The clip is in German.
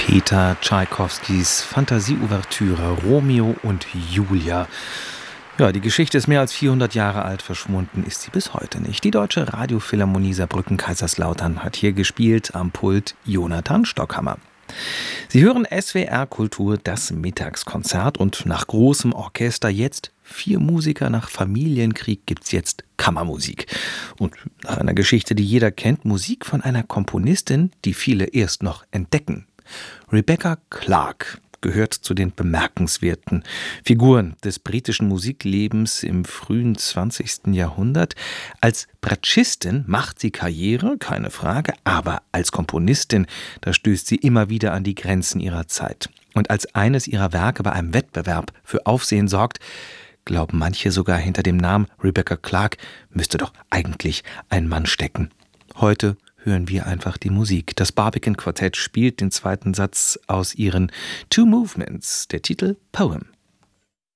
Peter Tschaikowskis Fantasie-Ouvertüre Romeo und Julia. Ja, die Geschichte ist mehr als 400 Jahre alt, verschwunden ist sie bis heute nicht. Die Deutsche Radiophilharmonie Saarbrücken-Kaiserslautern hat hier gespielt, am Pult Jonathan Stockhammer. Sie hören SWR Kultur, das Mittagskonzert, und nach großem Orchester jetzt 4 Musiker, nach Familienkrieg gibt's jetzt Kammermusik. Und nach einer Geschichte, die jeder kennt, Musik von einer Komponistin, die viele erst noch entdecken. Rebecca Clarke gehört zu den bemerkenswerten Figuren des britischen Musiklebens im frühen 20. Jahrhundert. Als Bratschistin macht sie Karriere, keine Frage, aber als Komponistin, da stößt sie immer wieder an die Grenzen ihrer Zeit. Und als eines ihrer Werke bei einem Wettbewerb für Aufsehen sorgt, glauben manche sogar, hinter dem Namen Rebecca Clarke müsste doch eigentlich ein Mann stecken. Heute hören wir einfach die Musik. Das Barbican Quartett spielt den zweiten Satz aus ihren Two Movements, der Titel Poem.